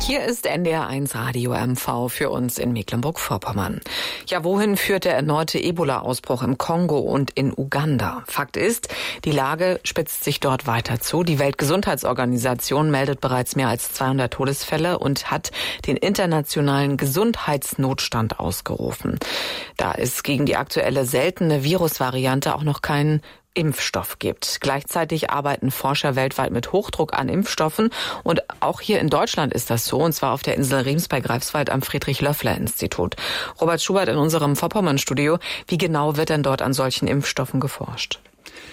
Hier ist NDR1 Radio MV für uns in Mecklenburg-Vorpommern. Ja, wohin führt der erneute Ebola-Ausbruch im Kongo und in Uganda? Fakt ist, die Lage spitzt sich dort weiter zu. Die Weltgesundheitsorganisation meldet bereits mehr als 200 Todesfälle und hat den internationalen Gesundheitsnotstand ausgerufen. Da es gegen die aktuelle seltene Virusvariante auch noch keinen Impfstoff gibt. Gleichzeitig arbeiten Forscher weltweit mit Hochdruck an Impfstoffen und auch hier in Deutschland ist das so, und zwar auf der Insel Rems bei Greifswald am Friedrich-Löffler-Institut. Robert Schubert in unserem Vorpommern-Studio. Wie genau wird denn dort an solchen Impfstoffen geforscht?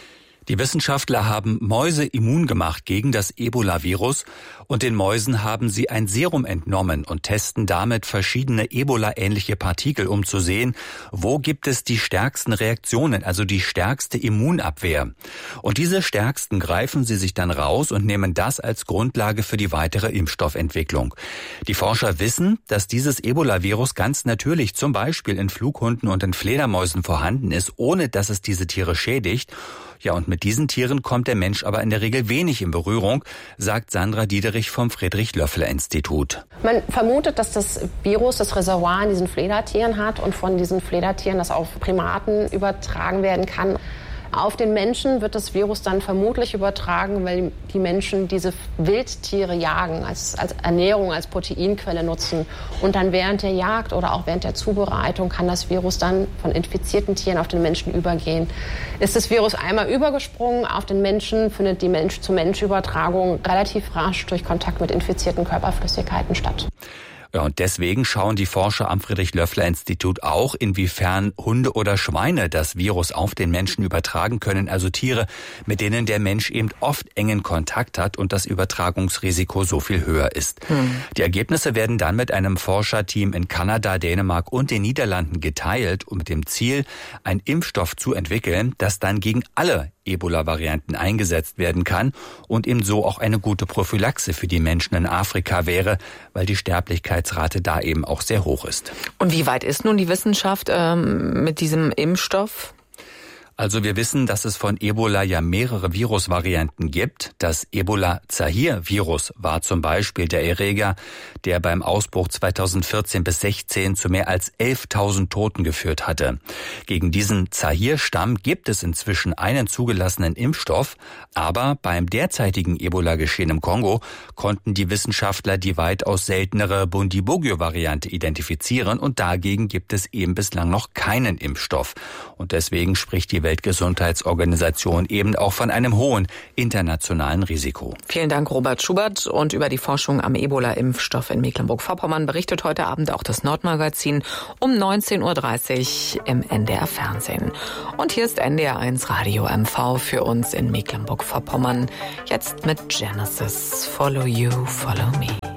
Die Wissenschaftler haben Mäuse immun gemacht gegen das Ebola-Virus und den Mäusen haben sie ein Serum entnommen und testen damit verschiedene Ebola-ähnliche Partikel, um zu sehen, wo gibt es die stärksten Reaktionen, also die stärkste Immunabwehr. Und diese stärksten greifen sie sich dann raus und nehmen das als Grundlage für die weitere Impfstoffentwicklung. Die Forscher wissen, dass dieses Ebola-Virus ganz natürlich zum Beispiel in Flughunden und in Fledermäusen vorhanden ist, ohne dass es diese Tiere schädigt. Ja, und mit diesen Tieren kommt der Mensch aber in der Regel wenig in Berührung, sagt Sandra Diederich vom Friedrich-Löffler-Institut. Man vermutet, dass das Virus das Reservoir in diesen Fledertieren hat und von diesen Fledertieren das auf Primaten übertragen werden kann. Auf den Menschen wird das Virus dann vermutlich übertragen, weil die Menschen diese Wildtiere jagen, als Ernährung, als Proteinquelle nutzen. Und dann während der Jagd oder auch während der Zubereitung kann das Virus dann von infizierten Tieren auf den Menschen übergehen. Ist das Virus einmal übergesprungen auf den Menschen, findet die Mensch-zu-Mensch-Übertragung relativ rasch durch Kontakt mit infizierten Körperflüssigkeiten statt. Ja, und deswegen schauen die Forscher am Friedrich-Löffler-Institut auch, inwiefern Hunde oder Schweine das Virus auf den Menschen übertragen können, also Tiere, mit denen der Mensch eben oft engen Kontakt hat und das Übertragungsrisiko so viel höher ist. Die Ergebnisse werden dann mit einem Forscherteam in Kanada, Dänemark und den Niederlanden geteilt, um mit dem Ziel, einen Impfstoff zu entwickeln, das dann gegen alle Ebola-Varianten eingesetzt werden kann und eben so auch eine gute Prophylaxe für die Menschen in Afrika wäre, weil die Sterblichkeitsrate da eben auch sehr hoch ist. Und wie weit ist nun die Wissenschaft mit diesem Impfstoff? Also wir wissen, dass es von Ebola ja mehrere Virusvarianten gibt. Das Ebola-Zaire-Virus war zum Beispiel der Erreger, der beim Ausbruch 2014 bis 16 zu mehr als 11.000 Toten geführt hatte. Gegen diesen Zaire-Stamm gibt es inzwischen einen zugelassenen Impfstoff, aber beim derzeitigen Ebola-Geschehen im Kongo konnten die Wissenschaftler die weitaus seltenere Bundibugyo-Variante identifizieren und dagegen gibt es eben bislang noch keinen Impfstoff. Und deswegen spricht die Weltgesundheitsorganisation eben auch von einem hohen internationalen Risiko. Vielen Dank, Robert Schubert. Und über die Forschung am Ebola-Impfstoff in Mecklenburg-Vorpommern berichtet heute Abend auch das Nordmagazin um 19.30 Uhr im NDR-Fernsehen. Und hier ist NDR1 Radio MV für uns in Mecklenburg-Vorpommern. Jetzt mit Genesis. Follow You, Follow Me.